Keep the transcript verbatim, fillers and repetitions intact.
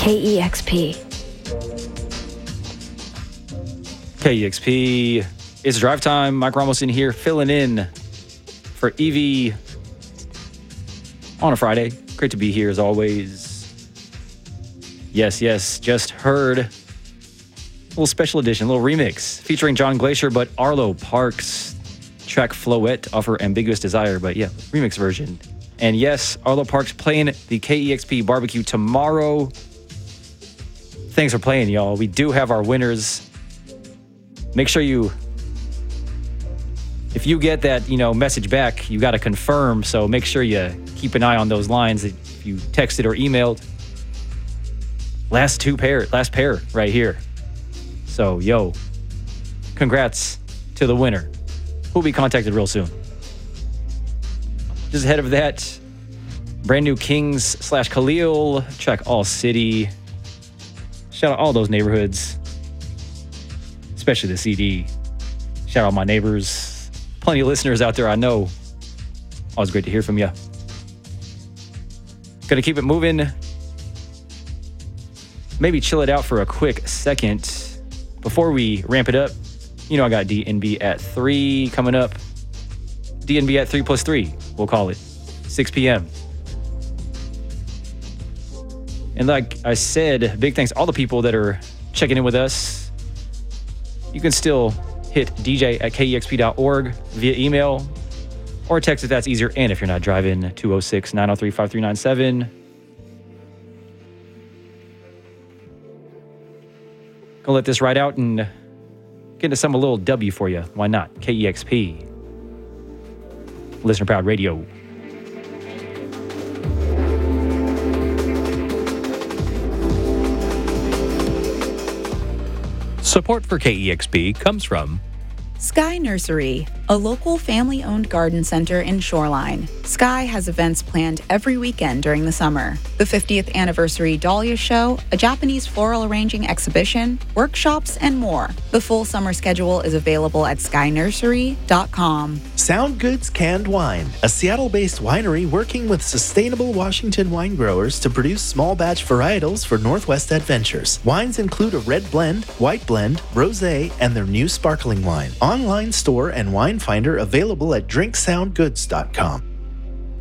K E X P. K E X P. It's drive time. Mike Ramos in here filling in for Evie on a Friday. Great to be here as always. Yes, yes, just heard a little special edition, a little remix featuring John Glacier, but Arlo Parks track Floette off her Ambiguous Desire, but yeah, remix version. And yes, Arlo Parks playing the K E X P barbecue tomorrow. Thanks for playing, y'all. We do have our winners. Make sure you, if you get that, you know, message back, you got to confirm. So make sure you keep an eye on those lines if you texted or emailed. Last two pair, last pair right here. So, yo, congrats to the winner, who'll be contacted real soon. Just ahead of that, brand new Kings slash Khalil, track All City. Shout out all those neighborhoods, especially the C D. Shout out my neighbors. Plenty of listeners out there I know. Always great to hear from you. Gonna keep it moving. Maybe chill it out for a quick second. Before we ramp it up, you know I got D N B at three coming up. D N B at three plus three, we'll call it. six p.m. And like I said, big thanks to all the people that are checking in with us. You can still hit D J at K E X P dot org via email or text if that's easier. And if you're not driving, two oh six, nine oh three, five three nine seven. Gonna let this ride out and get into some a little W for you. Why not? K E X P. Listener Proud Radio. Support for K E X P comes from Sky Nursery, a local family-owned garden center in Shoreline. Sky has events planned every weekend during the summer. The fiftieth anniversary Dahlia Show, a Japanese floral arranging exhibition, workshops, and more. The full summer schedule is available at sky nursery dot com. Sound Goods Canned Wine, a Seattle-based winery working with sustainable Washington wine growers to produce small batch varietals for Northwest Adventures. Wines include a red blend, white blend, rosé, and their new sparkling wine. Online store and wine finder available at drink sound goods dot com.